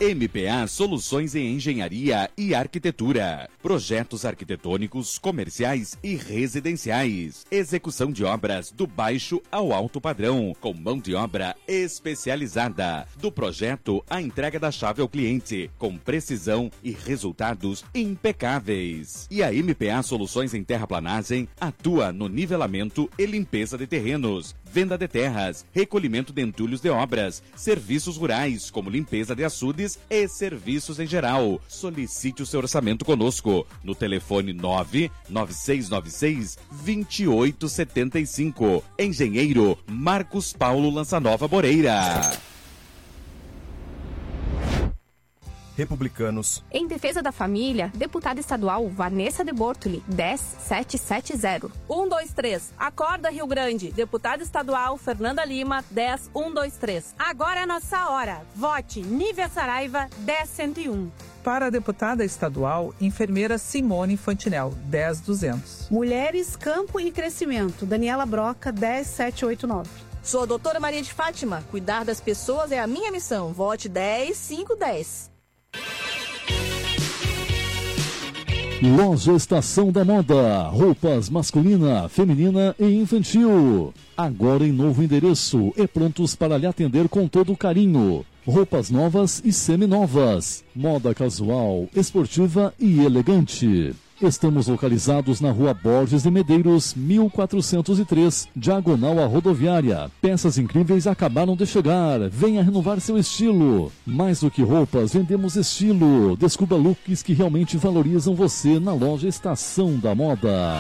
MPA Soluções em Engenharia e Arquitetura. Projetos arquitetônicos, comerciais e residenciais. Execução de obras do baixo ao alto padrão, com mão de obra especializada. Do projeto à entrega da chave ao cliente, com precisão e resultados impecáveis. E a MPA Soluções em Terraplanagem atua no nivelamento e limpeza de terrenos, venda de terras, recolhimento de entulhos de obras, serviços rurais, como limpeza de açudes e serviços em geral. Solicite o seu orçamento conosco no telefone 99696-2875. Engenheiro Marcos Paulo Lançanova Moreira. Republicanos. Em defesa da família, deputada estadual Vanessa de Bortoli, 10770. 123. Acorda, Rio Grande. Deputada estadual Fernanda Lima, 10123. Agora é a nossa hora. Vote Nívia Saraiva, 10101. Para a deputada estadual, enfermeira Simone Fantinel, 10200. Mulheres, Campo e Crescimento, Daniela Broca, 10789. Sou a doutora Maria de Fátima. Cuidar das pessoas é a minha missão. Vote 10510. Loja Estação da Moda, roupas masculina, feminina e infantil. Agora em novo endereço e prontos para lhe atender com todo carinho. Roupas novas e seminovas, moda casual, esportiva e elegante. Estamos localizados na Rua Borges de Medeiros, 1403, diagonal à rodoviária. Peças incríveis acabaram de chegar. Venha renovar seu estilo. Mais do que roupas, vendemos estilo. Descubra looks que realmente valorizam você na Loja Estação da Moda.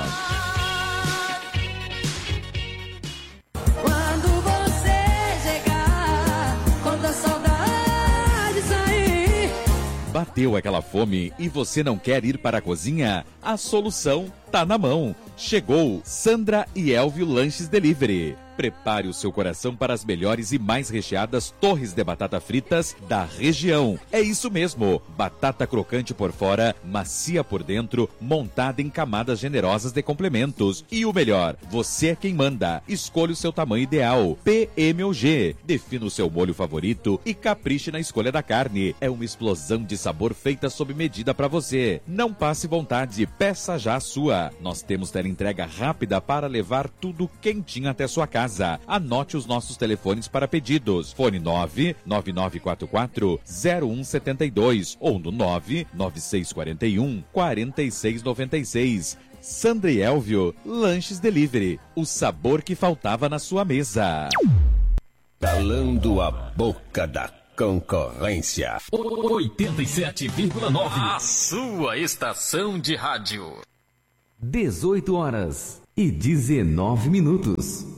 Bateu aquela fome e você não quer ir para a cozinha? A solução tá na mão. Chegou Sandra e Elvio Lanches Delivery. Prepare o seu coração para as melhores e mais recheadas torres de batata fritas da região. É isso mesmo, batata crocante por fora, macia por dentro, montada em camadas generosas de complementos. E o melhor, você é quem manda. Escolha o seu tamanho ideal, PM ou G. Defina o seu molho favorito e capriche na escolha da carne. É uma explosão de sabor feita sob medida para você. Não passe vontade, peça já a sua. Nós temos teleentrega rápida para levar tudo quentinho até sua casa. Anote os nossos telefones para pedidos. Fone 99944-0172 ou no 99641-4696. Sandra e Elvio, Lanches Delivery. O sabor que faltava na sua mesa. Calando a boca da concorrência. 87,9. A sua estação de rádio. 18 horas e 19 minutos.